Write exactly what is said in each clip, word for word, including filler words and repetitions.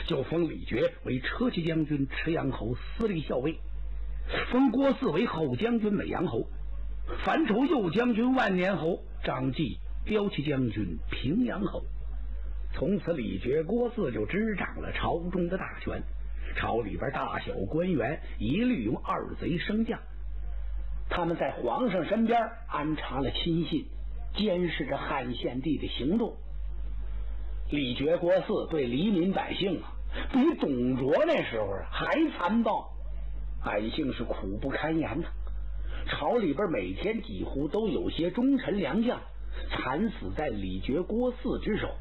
就封李傕为车骑将军、池阳侯、司隶校尉，封郭汜为后将军、美阳侯，樊稠右将军、万年侯，张继骠骑将军、平阳侯。从此李傕、郭汜就执掌了朝中的大权，朝里边大小官员一律用二贼升降。他们在皇上身边安插了亲信，监视着汉献帝的行动。李傕、郭汜对黎民百姓啊，比董卓那时候还残暴，百姓是苦不堪言呐、啊。朝里边每天几乎都有些忠臣良将惨死在李傕、郭汜之手。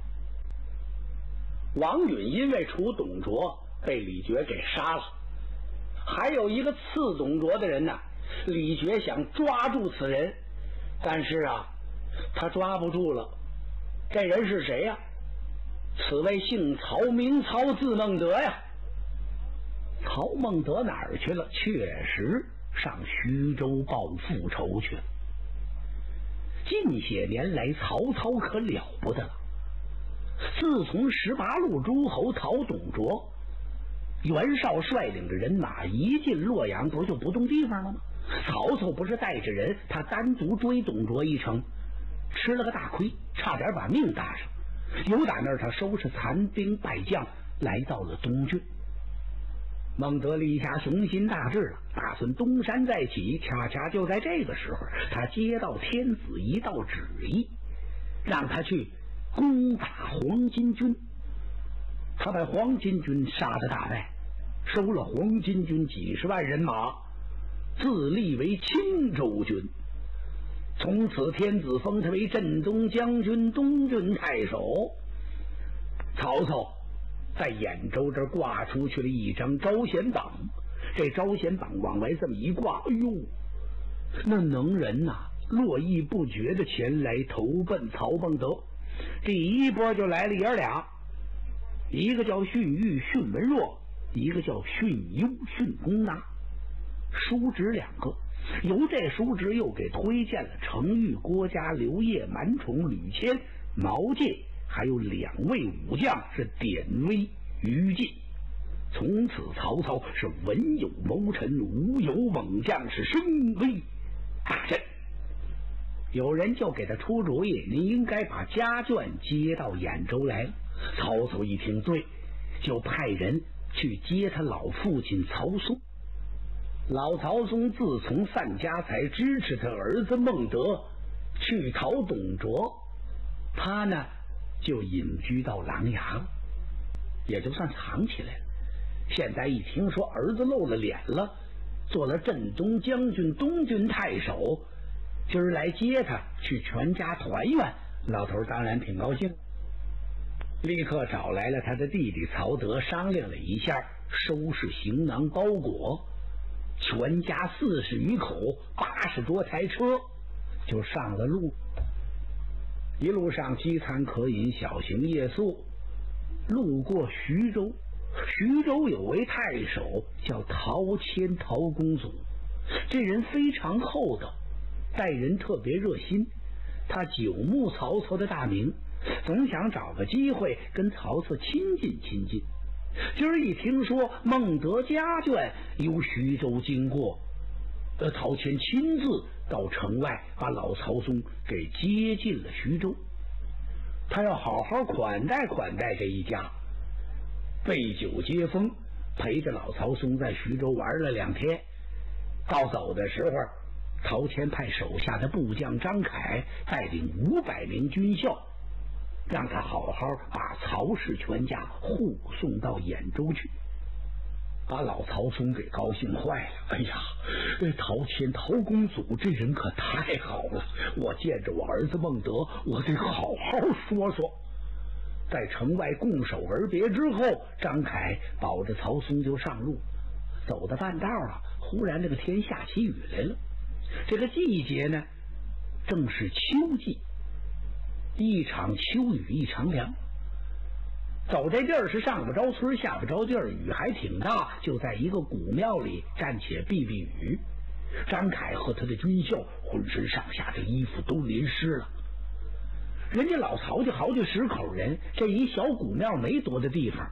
王允因为除董卓被李傕给杀了，还有一个刺董卓的人呢、啊，李傕想抓住此人，但是啊，他抓不住了。这人是谁呀、啊？此位姓曹，名曹，字孟德呀。曹孟德哪儿去了？确实上徐州报复仇去了。近些年来，曹操可了不得了。自从十八路诸侯讨董卓，袁绍率领着人马一进洛阳，不就不动地方了吗？曹操不是带着人，他单独追董卓一程，吃了个大亏，差点把命搭上。由打那儿，他收拾残兵败将，来到了东郡。孟德立下雄心大志了，打算东山再起。恰恰就在这个时候，他接到天子一道旨意，让他去攻打黄巾军。他把黄巾军杀得大败，收了黄巾军几十万人马，自立为青州军。从此天子封他为镇东将军、东郡太守。曹操在兖州这挂出去了一张招贤榜，这招贤榜往外这么一挂，哎呦，那能人呐、啊，络绎不绝的前来投奔曹孟德。第一波就来了爷俩，一个叫荀彧、荀文若，一个叫荀攸、荀公拿，叔侄两个。由这叔侄又给推荐了程昱、郭嘉、刘烨、满宠、吕谦、毛玠，还有两位武将是典韦、于禁。从此曹操是文有谋臣，武有猛将，是声威大振。有人就给他出主意，你应该把家眷接到兖州来了。曹操一听对，就派人去接他老父亲曹嵩。老曹嵩自从散家财支持他儿子孟德去讨董卓，他呢就隐居到琅琊了，也就算藏起来了。现在一听说儿子露了脸了，做了镇东将军、东郡太守，今儿来接他去全家团圆，老头当然挺高兴，立刻找来了他的弟弟曹德，商量了一下，收拾行囊包裹，全家四十余口，八十多台车，就上了路。一路上饥餐渴饮，小行夜宿，路过徐州。徐州有位太守叫陶谦，陶公祖，这人非常厚道，待人特别热心。他久慕曹操的大名，总想找个机会跟曹操亲近亲近。今儿一听说孟德家眷由徐州经过，呃，陶谦亲自到城外把老曹嵩给接进了徐州。他要好好款待款待这一家，备酒接风，陪着老曹嵩在徐州玩了两天。到走的时候，陶谦派手下的部将张凯带领五百名军校，让他好好把曹氏全家护送到兖州去，把老曹嵩给高兴坏了。哎呀，这陶谦陶公祖这人可太好了，我见着我儿子孟德，我得好好说说。在城外拱手而别之后，张凯保着曹嵩就上路。走到半道啊，忽然这个天下起雨来了。这个季节呢，正是秋季，一场秋雨一场凉。走这地儿是上不着村下不着地儿，雨还挺大，就在一个古庙里暂且避避雨。张凯和他的军校浑身上下这衣服都淋湿了。人家老曹家好几十口人，这一小古庙没多大地方，